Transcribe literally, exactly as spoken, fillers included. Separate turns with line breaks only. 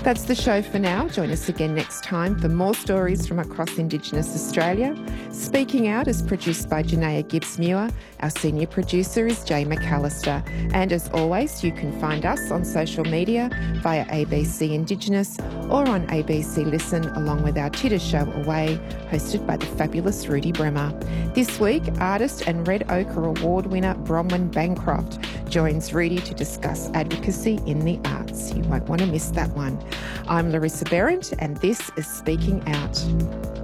That's the show for now. Join us again next time for more stories from across Indigenous Australia. Speaking Out is produced by Janaea Gibbs-Muir. Our senior producer is Jay McAllister. And as always, you can find us on social media via A B C Indigenous or on A B C Listen, along with our Titter show Away, hosted by the fabulous Rudy Bremer. This week, artist and Red Ochre Award winner Bronwyn Bancroft joins Rudy to discuss advocacy in the arts. You won't want to miss that one. I'm Larissa Behrendt, and this is Speaking Out.